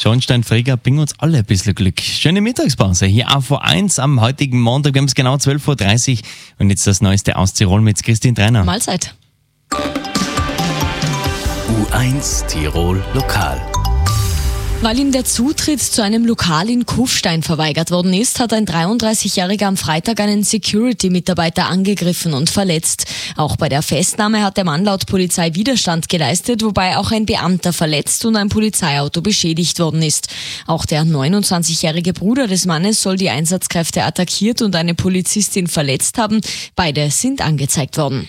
Schornsteinfeger bringen uns alle ein bisschen Glück. Schöne Mittagspause hier auf A1 am heutigen Montag. Wir haben es genau 12.30 Uhr und jetzt das Neueste aus Tirol mit Christine Treiner. Mahlzeit. U1 Tirol Lokal. Weil ihm der Zutritt zu einem Lokal in Kufstein verweigert worden ist, hat ein 33-Jähriger am Freitag einen Security-Mitarbeiter angegriffen und verletzt. Auch bei der Festnahme hat der Mann laut Polizei Widerstand geleistet, wobei auch ein Beamter verletzt und ein Polizeiauto beschädigt worden ist. Auch der 29-jährige Bruder des Mannes soll die Einsatzkräfte attackiert und eine Polizistin verletzt haben. Beide sind angezeigt worden.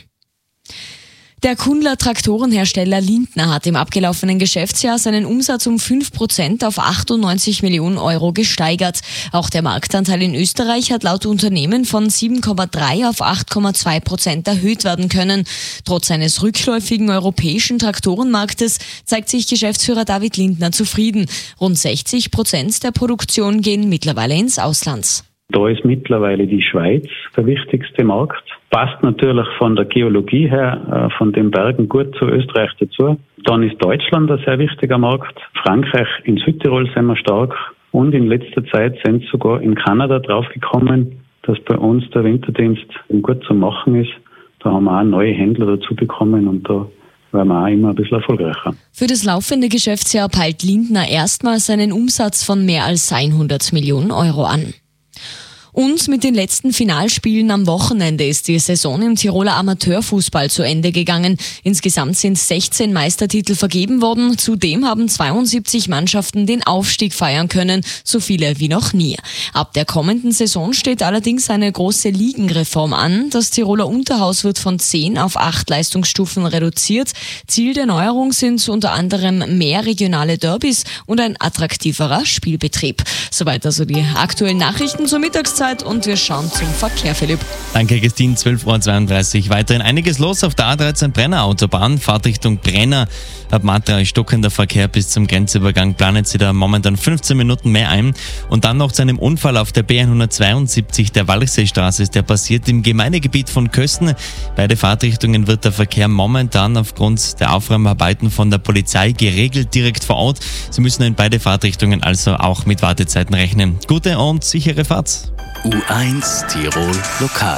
Der Kundler Traktorenhersteller Lindner hat im abgelaufenen Geschäftsjahr seinen Umsatz um 5% auf 98 Millionen Euro gesteigert. Auch der Marktanteil in Österreich hat laut Unternehmen von 7,3 auf 8,2% erhöht werden können. Trotz eines rückläufigen europäischen Traktorenmarktes zeigt sich Geschäftsführer David Lindner zufrieden. Rund 60% der Produktion gehen mittlerweile ins Ausland. Da ist mittlerweile die Schweiz der wichtigste Markt. Passt natürlich von der Geologie her, von den Bergen gut zu Österreich dazu. Dann ist Deutschland ein sehr wichtiger Markt. Frankreich, in Südtirol sind wir stark. Und in letzter Zeit sind sogar in Kanada draufgekommen, dass bei uns der Winterdienst gut zu machen ist. Da haben wir auch neue Händler dazu bekommen und da werden wir auch immer ein bisschen erfolgreicher. Für das laufende Geschäftsjahr peilt Lindner erstmals einen Umsatz von mehr als 100 Millionen Euro an. Und mit den letzten Finalspielen am Wochenende ist die Saison im Tiroler Amateurfußball zu Ende gegangen. Insgesamt sind 16 Meistertitel vergeben worden. Zudem haben 72 Mannschaften den Aufstieg feiern können, so viele wie noch nie. Ab der kommenden Saison steht allerdings eine große Ligenreform an. Das Tiroler Unterhaus wird von 10 auf 8 Leistungsstufen reduziert. Ziel der Neuerung sind unter anderem mehr regionale Derbys und ein attraktiverer Spielbetrieb. Soweit also die aktuellen Nachrichten zur Mittagszeit. Und wir schauen zum Verkehr, Philipp. Danke, Christine. 12.32 Uhr. Weiterhin einiges los auf der A13 Brenner Autobahn. Fahrtrichtung Brenner. Ab Matra ist stockender Verkehr bis zum Grenzübergang. Planet sie da momentan 15 Minuten mehr ein. Und dann noch zu einem Unfall auf der B172 der Walchseestraße ist der passiert im Gemeindegebiet von Kösten. Beide Fahrtrichtungen wird der Verkehr momentan aufgrund der Aufräumarbeiten von der Polizei geregelt direkt vor Ort. Sie müssen in beide Fahrtrichtungen also auch mit Wartezeiten rechnen. Gute und sichere Fahrt. U1 Tirol Lokal.